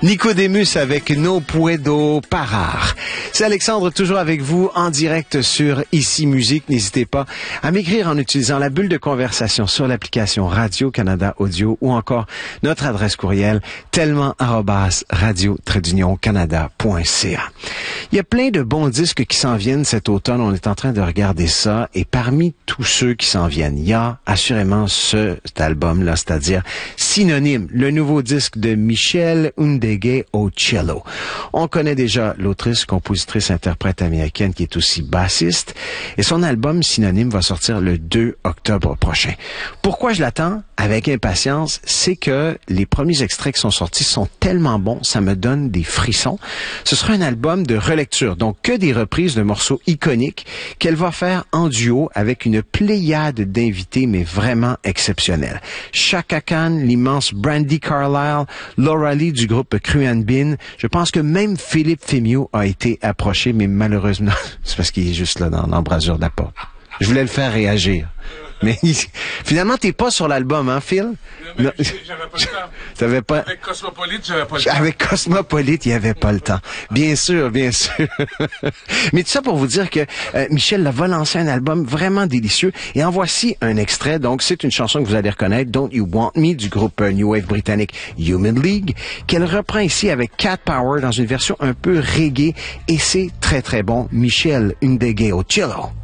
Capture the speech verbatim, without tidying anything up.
Nicodemus avec No Puedo Parar. C'est Alexandre, toujours avec vous en direct sur Ici Musique. N'hésitez pas à m'écrire en utilisant la bulle de conversation sur l'application Radio-Canada Audio ou encore notre adresse courriel tellement arobase radio trait d'union canada point c a. Il y a plein de bons disques qui s'en viennent cet automne. On est en train de regarder ça et parmi tous ceux qui s'en viennent, il y a assurément ce, cet album-là, c'est-à-dire Synonyme, le nouveau disque de Michelle Ndegeocello au cello. On connaît déjà l'autrice, compositrice, interprète américaine qui est aussi bassiste et son album Synonyme va sortir le deux octobre prochain. Pourquoi je l'attends avec impatience? C'est que les premiers extraits qui sont sortis sont tellement bons, ça me donne des frissons. Ce sera un album de relecture, donc que des reprises de morceaux iconiques qu'elle va faire en duo avec une pléiade d'invités, mais vraiment exceptionnels. Chaka Khan, l'immense Brandi Carlile, Laura Lee du groupe Cruan Bin. Je pense que même Philippe Fémiot a été approché, mais malheureusement, c'est parce qu'il est juste là dans l'embrasure de la porte. Je voulais le faire réagir. Mais finalement, t'es pas sur l'album, hein, Phil? Non, mais j'avais pas le temps. T'avais pas... Avec Cosmopolite, j'avais pas le temps. Avec Cosmopolite, il y avait pas le temps. Bien sûr, bien sûr. Mais tout ça pour vous dire que euh, Michel va lancer un album vraiment délicieux. Et en voici un extrait. Donc, c'est une chanson que vous allez reconnaître, Don't You Want Me, du groupe euh, New Wave britannique Human League, qu'elle reprend ici avec Cat Power dans une version un peu reggae. Et c'est très, très bon. Michelle Ndegeocello.